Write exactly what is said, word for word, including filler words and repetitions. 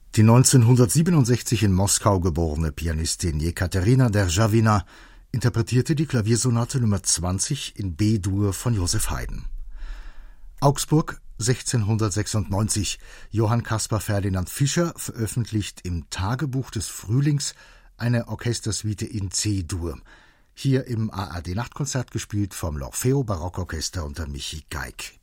Die neunzehnhundertsiebenundsechzig in Moskau geborene Pianistin Jekaterina Derzhavina interpretierte die Klaviersonate Nummer zwanzig in B-Dur von Joseph Haydn. Augsburg, sechzehnhundertsechsundneunzig. Johann Caspar Ferdinand Fischer veröffentlicht im Tagebuch des Frühlings eine Orchestersuite in C-Dur. Hier im A R D-Nachtkonzert gespielt vom L'Orfeo Barockorchester unter Michi Geig.